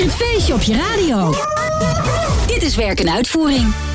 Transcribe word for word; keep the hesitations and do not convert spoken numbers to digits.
Het feestje op je radio. Dit is Werk en Uitvoering.